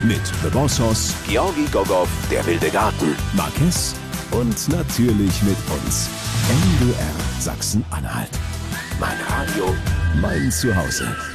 Mit The Boss, Georgi Gogov, der wilde Garten, Marquez und natürlich mit uns. MDR Sachsen-Anhalt. mein Radio, Mein Zuhause.